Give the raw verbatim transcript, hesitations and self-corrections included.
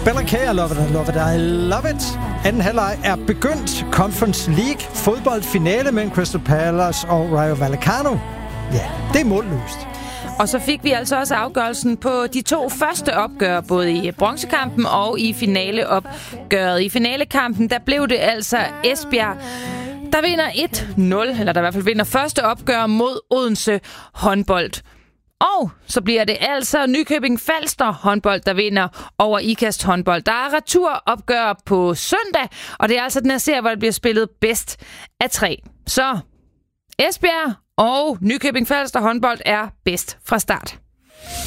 Bella K, I love it, I love it, I love it. Anden halvleg er begyndt. Conference League fodboldfinale mellem Crystal Palace og Rayo Vallecano. Ja, det er målløst. Og så fik vi altså også afgørelsen på de to første opgør, både i bronzekampen og i finaleopgøret. I finalekampen, der blev det altså Esbjerg, der vinder et nul, eller der i hvert fald vinder første opgør mod Odense Håndbold. Og så bliver det altså Nykøbing Falster Håndbold, der vinder over Ikast Håndbold. Der er returopgør på søndag, og det er altså den her serie, hvor det bliver spillet bedst af tre. Så Esbjerg og Nykøbing Falster Håndbold er bedst fra start.